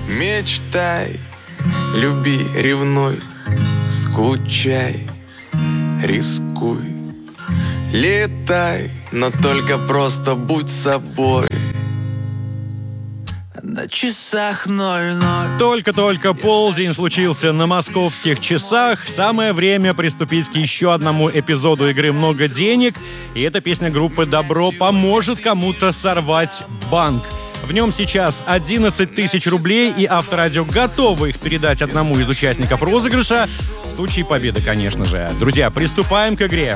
Мечтай, люби, ревнуй, скучай, рискуй. Летай, но только просто будь собой. На часах 00. Только-только полдень случился на московских часах. Самое время приступить к еще одному эпизоду игры «Много денег». И эта песня группы «Добро» поможет кому-то сорвать банк. В нем сейчас 11 тысяч рублей, и Авторадио готовы их передать одному из участников розыгрыша. В случае победы, конечно же. Друзья, приступаем к игре.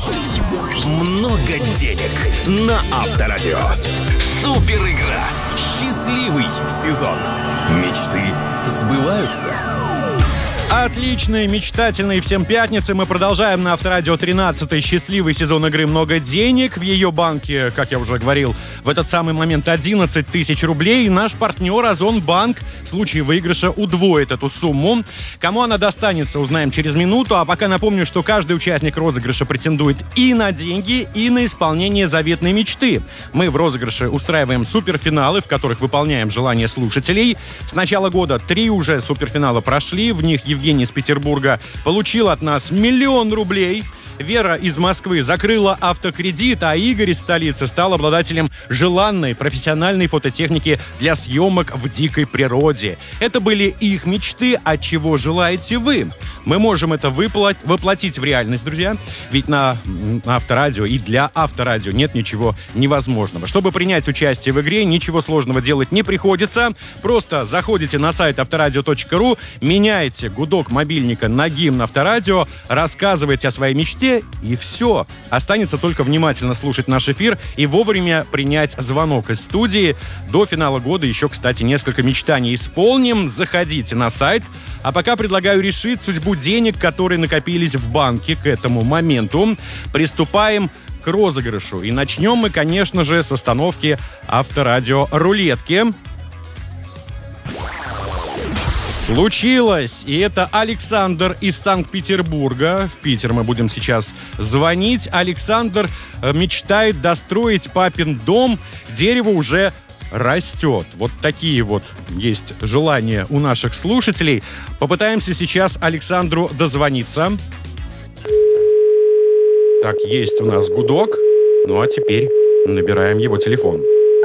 Много денег на Авторадио. Супер игра. Счастливый сезон. Мечты сбываются. Отличные, мечтательные всем пятницы. Мы продолжаем на Авторадио 13-й счастливый сезон игры «Много денег». В ее банке, как я уже говорил, в этот самый момент 11 тысяч рублей. И наш партнер Озонбанк в случае выигрыша удвоит эту сумму. Кому она достанется, узнаем через минуту. А пока напомню, что каждый участник розыгрыша претендует и на деньги, и на исполнение заветной мечты. Мы в розыгрыше устраиваем суперфиналы, в которых выполняем желания слушателей. С начала года 3 уже суперфинала прошли. В них Евгений из Петербурга получил от нас 1 000 000 рублей. Вера из Москвы закрыла автокредит, а Игорь из столицы стал обладателем желанной профессиональной фототехники для съемок в дикой природе. Это были их мечты, а чего желаете вы? Мы можем это воплотить в реальность, друзья. Ведь на Авторадио и для Авторадио нет ничего невозможного. Чтобы принять участие в игре, ничего сложного делать не приходится. Просто заходите на сайт авторадио.ру, меняете гудок мобильника на гимн Авторадио, рассказываете о своей мечте, и все. Останется только внимательно слушать наш эфир и вовремя принять звонок из студии. До финала года еще, кстати, несколько мечтаний исполним. Заходите на сайт. А пока предлагаю решить судьбу денег, которые накопились в банке к этому моменту. Приступаем к розыгрышу. И начнем мы, конечно же, с остановки Авторадио рулетки. Случилось! И это Александр из Санкт-Петербурга. В Питер мы будем сейчас звонить. Александр мечтает достроить папин дом. Дерево уже растет. Вот такие вот есть желания у наших слушателей. Попытаемся сейчас Александру дозвониться. Так, есть у нас гудок. Ну а теперь набираем его телефон.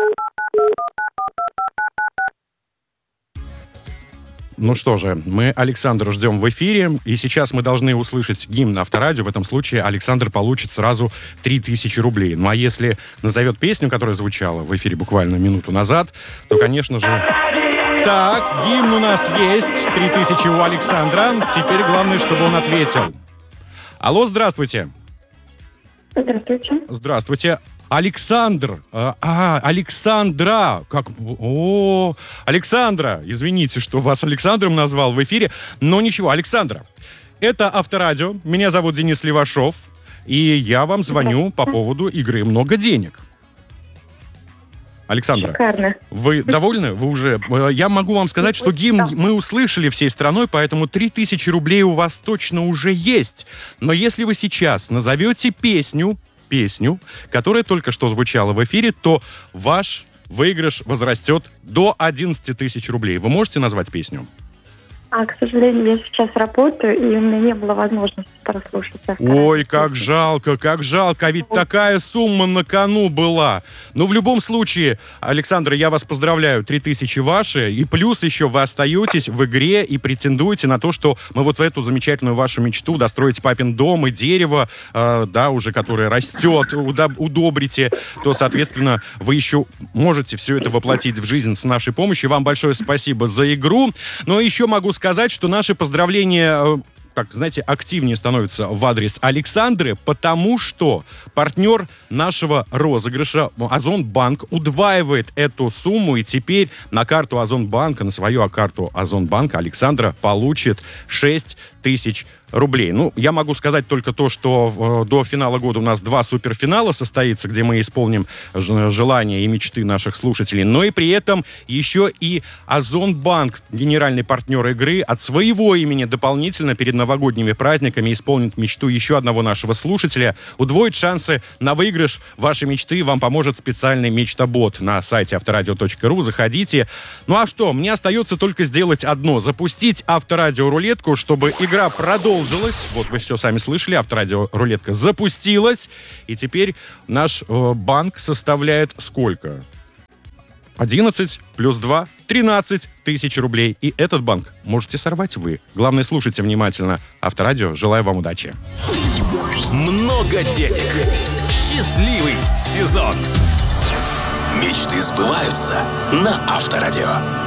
Ну что же, мы Александра ждем в эфире, и сейчас мы должны услышать гимн Авторадио. В этом случае Александр получит сразу 3000 рублей. Ну а если назовет песню, которая звучала в эфире буквально минуту назад, то, конечно же... Так, гимн у нас есть, 3000 у Александра. Теперь главное, чтобы он ответил. Алло, здравствуйте. Здравствуйте. Здравствуйте. Александр. Александра. Александра. Извините, что вас Александром назвал в эфире. Но ничего, Александра. Это Авторадио. Меня зовут Денис Левашов. И я вам звоню по поводу игры «Много денег». Александра, шикарно. Вы довольны? Вы уже... Я могу вам сказать, что гимн мы услышали всей страной, поэтому 3000 рублей у вас точно уже есть. Но если вы сейчас назовете песню, которая только что звучала в эфире, то ваш выигрыш возрастет до 11 тысяч рублей. Вы можете назвать песню? К сожалению, я сейчас работаю, и у меня не было возможности прослушать. Ой, как жалко, а ведь такая сумма на кону была. Но в любом случае, Александра, я вас поздравляю, 3000 ваши, и плюс еще вы остаетесь в игре и претендуете на то, что мы вот эту замечательную вашу мечту достроить папин дом и дерево, уже которое растет, удобрите, то, соответственно, вы еще можете все это воплотить в жизнь с нашей помощью. Вам большое спасибо за игру. Но еще могу сказать, что наши поздравления, активнее становятся в адрес Александры, потому что партнер нашего розыгрыша Озонбанк удваивает эту сумму, и теперь на карту Озонбанка, на свою карту Озонбанка Александра получит 6000 рублей. Ну, я могу сказать только то, что до финала года у нас 2 суперфинала состоится, где мы исполним желания и мечты наших слушателей. Но и при этом еще и Озонбанк, генеральный партнер игры, от своего имени дополнительно перед новогодними праздниками исполнит мечту еще одного нашего слушателя. Удвоит шансы на выигрыш вашей мечты вам поможет специальный мечтобот на сайте авторадио.ру. Заходите. Ну а что? Мне остается только сделать одно. Запустить авторадио-рулетку, чтобы игра продолжилась. Вот вы все сами слышали, авторадио-рулетка запустилась. И теперь наш банк составляет сколько? 11 плюс 2, 13 тысяч рублей. И этот банк можете сорвать вы. Главное, слушайте внимательно. Авторадио, желаю вам удачи. Много денег. Счастливый сезон. Мечты сбываются на Авторадио.